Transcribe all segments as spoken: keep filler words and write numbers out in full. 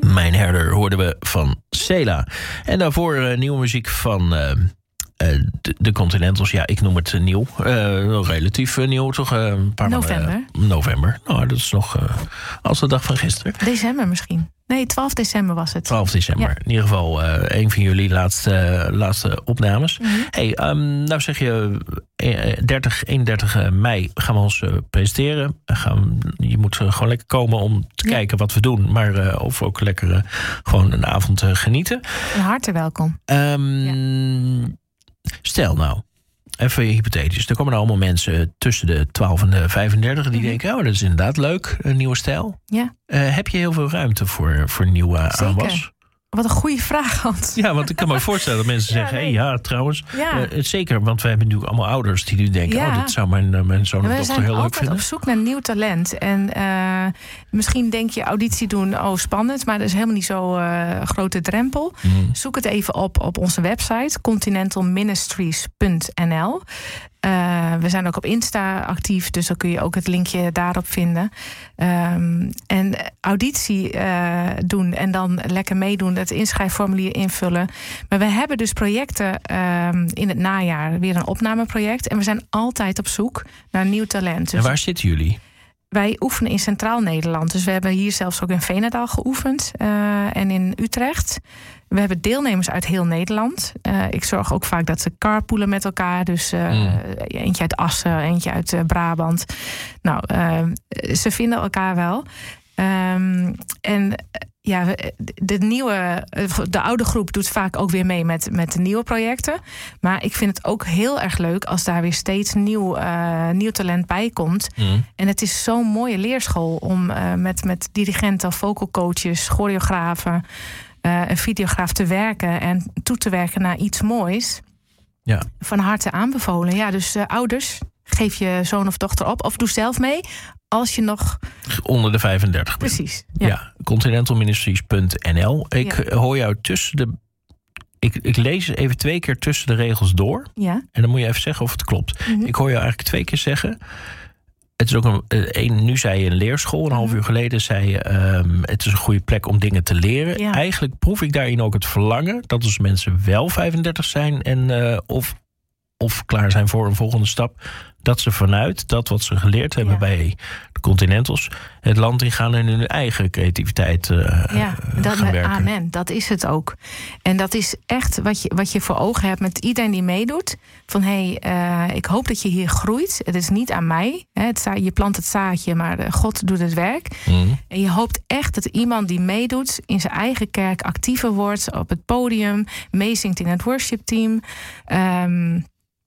Mijn herder hoorden we van Cela. En daarvoor uh, nieuwe muziek van uh, uh, de, de Continentals. Ja, ik noem het uh, nieuw. Uh, relatief uh, nieuw, toch? Uh, een paar november. Maanden, uh, november. Nou, dat is nog uh, als de dag van gisteren. December misschien. Nee, twaalf december was het. twaalf december. Ja. In ieder geval uh, een van jullie laatste, uh, laatste opnames. Mm-hmm. Hey, um, nou zeg je uh, dertig, eenendertig mei gaan we ons uh, presenteren. Gaan, je moet uh, gewoon lekker komen om te ja. kijken wat we doen. Maar uh, of ook lekker uh, gewoon een avond uh, genieten. Van harte welkom. Um, ja. Stel nou, even hypothetisch. Er komen nou allemaal mensen tussen de twaalf en de vijfendertig... die mm-hmm. denken, oh, dat is inderdaad leuk, een nieuwe stijl. Ja. Uh, heb je heel veel ruimte voor, voor nieuwe Zeker. aanwas? Wat een goede vraag, Hans. Ja, want ik kan me voorstellen dat mensen ja, zeggen... hé, nee. hey, ja, trouwens. Ja. Uh, zeker, want we hebben natuurlijk allemaal ouders die nu denken... ja. oh, dat zou mijn, uh, mijn zoon of dochter heel leuk vinden. We zijn altijd op zoek naar nieuw talent. En uh, misschien denk je auditie doen, oh, spannend... maar dat is helemaal niet zo'n uh, grote drempel. Mm. Zoek het even op op onze website... continental ministries punt n l. Uh, we zijn ook op Insta actief, dus dan kun je ook het linkje daarop vinden. Um, en auditie uh, doen en dan lekker meedoen, het inschrijfformulier invullen. Maar we hebben dus projecten um, in het najaar, weer een opnameproject. En we zijn altijd op zoek naar nieuw talent. Dus en waar zitten jullie? Wij oefenen in Centraal Nederland. Dus we hebben hier zelfs ook in Veenendaal geoefend uh, en in Utrecht. We hebben deelnemers uit heel Nederland. Uh, ik zorg ook vaak dat ze carpoolen met elkaar. Dus uh, mm. eentje uit Assen, eentje uit uh, Brabant. Nou, uh, ze vinden elkaar wel. Um, en ja, de nieuwe, de oude groep doet vaak ook weer mee met, met de nieuwe projecten. Maar ik vind het ook heel erg leuk als daar weer steeds nieuw, uh, nieuw talent bij komt. Mm. En het is zo'n mooie leerschool om uh, met, met dirigenten, vocal coaches, choreografen, uh, een videograaf te werken en toe te werken naar iets moois. Ja. Van harte aanbevolen. Ja, dus uh, ouders, geef je zoon of dochter op of doe zelf mee. Als je nog... onder de vijfendertig bent. Precies. Ja, ja continental ministries punt n l. Ik ja. hoor jou tussen de... Ik, ik lees even twee keer tussen de regels door. Ja. En dan moet je even zeggen of het klopt. Mm-hmm. Ik hoor jou eigenlijk twee keer zeggen... Het is ook een, een, nu zei je een leerschool. Een half mm-hmm. uur geleden zei je... Um, het is een goede plek om dingen te leren. Ja. Eigenlijk proef ik daarin ook het verlangen... dat als mensen wel vijfendertig zijn... en uh, of, of klaar zijn voor een volgende stap... dat ze vanuit dat wat ze geleerd hebben ja. bij de Continentals... het land in gaan en hun eigen creativiteit uh, ja, dat, gaan werken. Amen, dat is het ook. En dat is echt wat je, wat je voor ogen hebt met iedereen die meedoet. Van hé, hey, uh, ik hoop dat je hier groeit. Het is niet aan mij. Hè, het za- je plant het zaadje, maar God doet het werk. Mm. En je hoopt echt dat iemand die meedoet... in zijn eigen kerk actiever wordt op het podium... meezingt in het worshipteam... Um,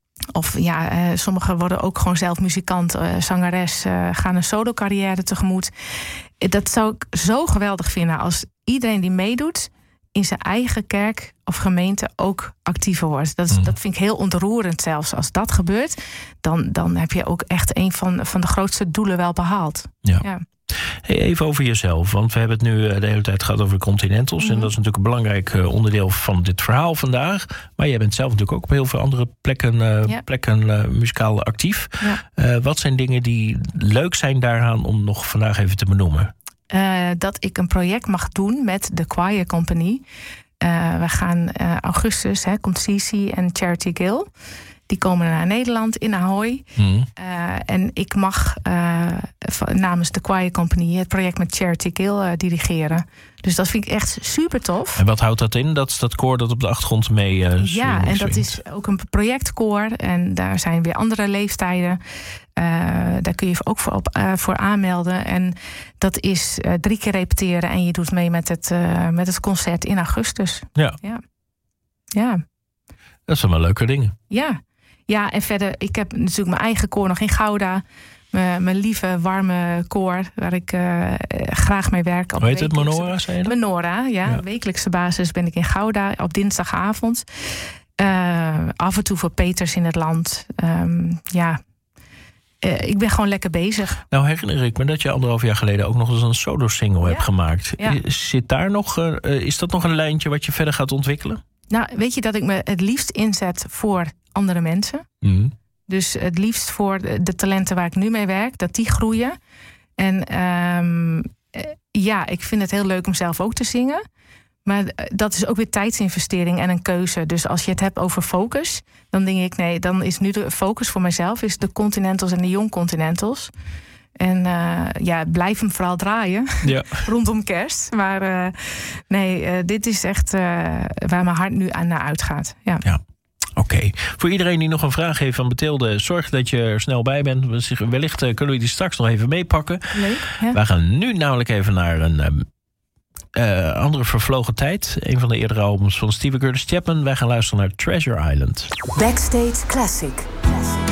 Of ja, uh, sommigen worden ook gewoon zelf muzikant, uh, zangeres, uh, gaan een solo-carrière tegemoet. Dat zou ik zo geweldig vinden als iedereen die meedoet... in zijn eigen kerk of gemeente ook actiever wordt. Dat, is, mm. dat vind ik heel ontroerend zelfs. Als dat gebeurt, dan, dan heb je ook echt een van, van de grootste doelen wel behaald. Ja. ja. Hey, even over jezelf, want we hebben het nu de hele tijd gehad over Continentals. Mm-hmm. En dat is natuurlijk een belangrijk onderdeel van dit verhaal vandaag. Maar jij bent zelf natuurlijk ook op heel veel andere plekken, uh, ja. plekken uh, muzikaal actief. Ja. Uh, wat zijn dingen die leuk zijn daaraan om nog vandaag even te benoemen? Uh, dat ik een project mag doen met de Choir Company. Uh, we gaan uh, augustus, hè, komt Cici en Charity Gill. Die komen naar Nederland in Ahoy. Mm. Uh, en ik mag uh, namens de Choir Company het project met Charity Gill uh, dirigeren. Dus dat vind ik echt super tof. En wat houdt dat in? Dat is dat koor dat op de achtergrond mee uh, Ja, swingt. En dat is ook een projectkoor. En daar zijn weer andere leeftijden. Uh, daar kun je ook voor, op, uh, voor aanmelden. En dat is uh, drie keer repeteren. En je doet mee met het, uh, met het concert in augustus. Ja. Ja. ja. Dat zijn wel leuke dingen. Ja. Ja, en verder, ik heb natuurlijk mijn eigen koor nog in Gouda. Mijn, mijn lieve, warme koor, waar ik uh, graag mee werk. Hoe heet het, Menora, zei je dat? Menora, ja. ja. Wekelijkse basis ben ik in Gouda op dinsdagavond. Uh, af en toe voor Peters in het land. Um, ja, uh, ik ben gewoon lekker bezig. Nou herinner ik me dat je anderhalf jaar geleden ook nog eens een solo-single ja. hebt gemaakt. Ja. Zit daar nog, uh, is dat nog een lijntje wat je verder gaat ontwikkelen? Nou, weet je dat ik me het liefst inzet voor andere mensen. Mm. Dus het liefst voor de talenten waar ik nu mee werk, dat die groeien. En um, ja, ik vind het heel leuk om zelf ook te zingen. Maar dat is ook weer tijdsinvestering en een keuze. Dus als je het hebt over focus, dan denk ik, nee, dan is nu de focus voor mijzelf is de Continentals en de Young Continentals. En uh, ja, blijf hem vooral draaien ja. rondom kerst. Maar uh, nee, uh, dit is echt uh, waar mijn hart nu aan naar uitgaat. Ja. ja. Oké. Okay. Voor iedereen die nog een vraag heeft van Mathilde, zorg dat je er snel bij bent. Wellicht uh, kunnen we die straks nog even meepakken. Leuk. Ja. We gaan nu namelijk even naar een uh, uh, andere vervlogen tijd. Een van de eerdere albums van Stephen Curtis Chapman. Wij gaan luisteren naar Treasure Island. Backstage Classic. Classic.